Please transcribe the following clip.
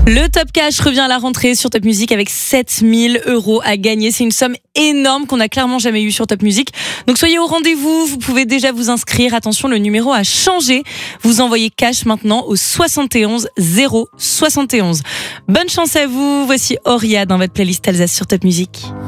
Le Top Cash revient à la rentrée sur Top Music avec 7000 € à gagner. C'est une somme énorme qu'on n'a clairement jamais eue sur Top Music. Donc soyez au rendez-vous, vous pouvez déjà vous inscrire. Attention, le numéro a changé. Vous envoyez cash maintenant au 71 071. Bonne chance à vous. Voici Auria dans votre playlist Alsace sur Top Music.